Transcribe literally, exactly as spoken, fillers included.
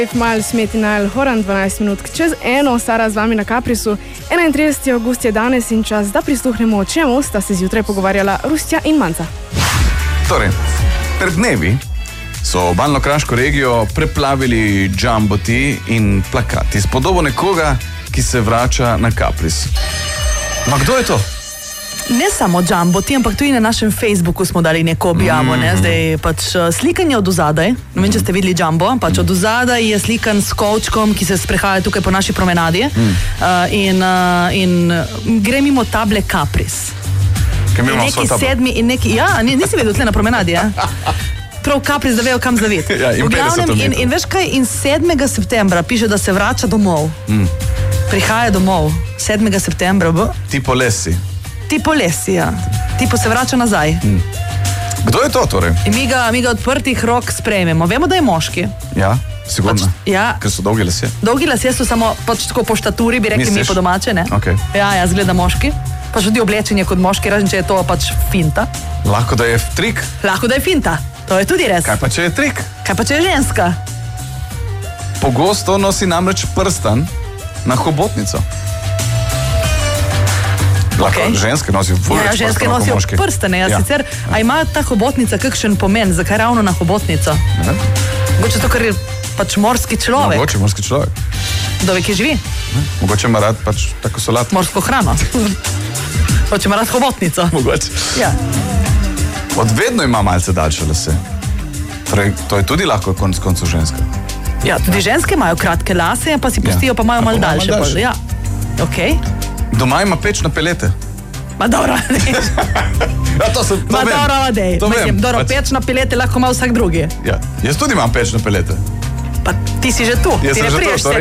Mal Smetinal Horan, dvanajst minut čez eno, Sara z vami na Kaprisu. enaintrideseti avgust je danes in čas, da prisluhnemo, o čemu sta se zjutraj pogovarjala Rustja in Manca. Torej, pred dnevi so obalno-kraško regijo preplavili jumboti in plakati s podobo nekoga, ki se vrača na Kapris. Ma kdo je to? Ne samo jumboti, ampak tudi na našem Facebooku smo dali neko objavo, ne, zdaj pač slikanje od ozadaj, ne vem, če ste videli jumbo, pač od ozadaj je slikan s kovčkom, ki se sprehaja tukaj po naši promenadi mm. uh, in, uh, in gre mimo table Kapris. Kaj mimo neki sedmi in neki, ja, nisi videl tle na promenadi, ja? Prav Kapris, da vejo, kam zaviti. Ja, v glavnem, in, in veš kaj, in sedmega septembra piše, da se vrača domov. Mm. Prihaja domov, sedmega septembra. Bo? Tipo lesi. Tipo lesi, ja. Tipo se vrača nazaj. Mm. Kdo je to torej? In mi ga, mi ga odprtih rok sprejmemo. Vemo, da je moški. Ja, sigurno. Pač, ja. Ker so dolgi lasje. Dolgi lasje so samo pač tako po štaturi, bi rekli mi po domače, ne? Okay. Ja, ja, zgleda moški. Pač tudi oblečenje kot moški, razen če je to pač finta. Lahko da je trik. Lahko da je finta. To je tudi res. Kaj pa če je trik? Kaj pa če je ženska? Pogosto nosi namreč prstan na hobotnico. Okay. Ženske nosijo ja, ja, ženske nosijo prstane, ja, ja. Sicer, a ima ta hobotnica kakšen pomen, zakaj ravno na hobotnico? Ja. Mogoče to, ker je pač morski človek. Mogoče morski človek. Kdo ve, ki živi? Ja. Mogoče ima rad pač tako solat. Morsko hrano. Mogoče ima rad hobotnico. Mogoče. Ja. Od vedno ima malce daljše lase. Torej, to je tudi lahko konc koncu ženska. Ja, tudi ja. Ženske imajo kratke lase, pa si pustijo, ja. Pa imajo malo daljše. Mal daljše. Ja. Okay. Doma ima peč na pelete. Ma dobro, ja, to sem, to Ma vem. dobro, dej. To Mislim, vem. Dobro, pač... peč na pelete lahko ima vsak drugi. Ja, jaz tudi imam peč na pelete. Pa ti si že tu, jaz ti ne priješ.